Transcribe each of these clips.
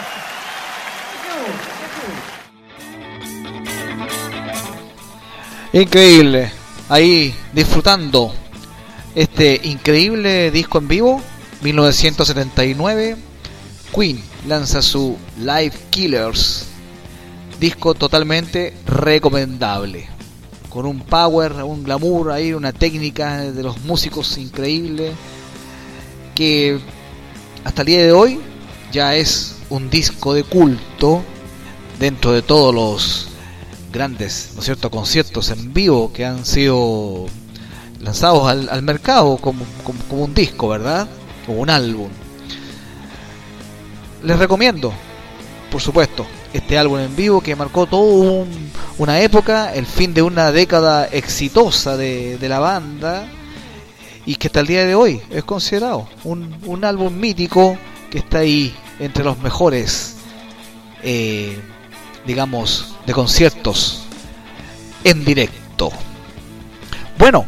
Increíble, ahí disfrutando este increíble disco en vivo. 1979, Queen lanza su Live Killers, disco totalmente recomendable, con un power, un glamour ahí, una técnica de los músicos increíble, que hasta el día de hoy ya es un disco de culto dentro de todos los grandes, ¿no es cierto?, conciertos en vivo que han sido lanzados al mercado como un disco, ¿verdad?, como un álbum. Les recomiendo, por supuesto, este álbum en vivo que marcó toda una época, el fin de una década exitosa de la banda, y que hasta el día de hoy es considerado un álbum mítico que está ahí entre los mejores, digamos, de conciertos en directo. Bueno,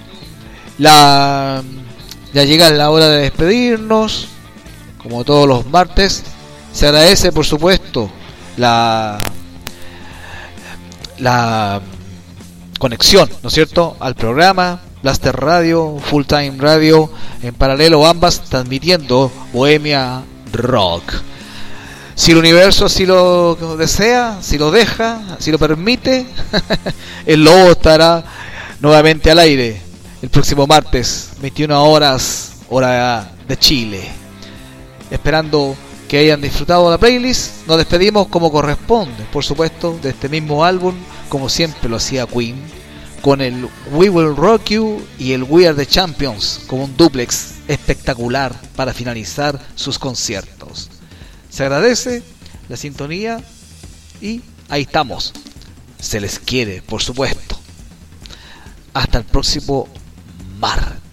ya llega la hora de despedirnos. Como todos los martes, se agradece, por supuesto, la conexión, ¿no es cierto?, al programa Blaster Radio, Full Time Radio, en paralelo ambas transmitiendo Bohemia Rock. Si el universo así lo desea, si lo deja, si lo permite, el Lobo estará nuevamente al aire el próximo martes, 21 horas, hora de Chile. Esperando que hayan disfrutado la playlist, nos despedimos como corresponde, por supuesto, de este mismo álbum, como siempre lo hacía Queen, con el We Will Rock You y el We Are the Champions, como un duplex espectacular para finalizar sus conciertos. Se agradece la sintonía y ahí estamos. Se les quiere, por supuesto. Hasta el próximo martes.